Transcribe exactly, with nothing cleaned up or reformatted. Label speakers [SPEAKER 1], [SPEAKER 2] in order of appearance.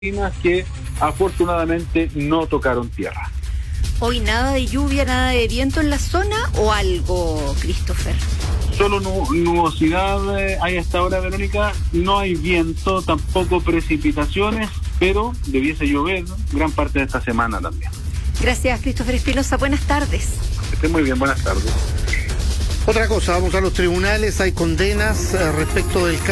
[SPEAKER 1] que afortunadamente no tocaron tierra.
[SPEAKER 2] Hoy nada de lluvia, nada de viento en la zona o algo, Christopher.
[SPEAKER 1] Solo nu nubosidad eh, hay a esta hora, Verónica. No hay viento, tampoco precipitaciones, pero debiese llover gran parte de esta semana también.
[SPEAKER 2] Gracias, Christopher Espinosa. Buenas tardes.
[SPEAKER 1] Que esté muy bien, buenas tardes.
[SPEAKER 3] Otra cosa, vamos a los tribunales, hay condenas eh, respecto del caso.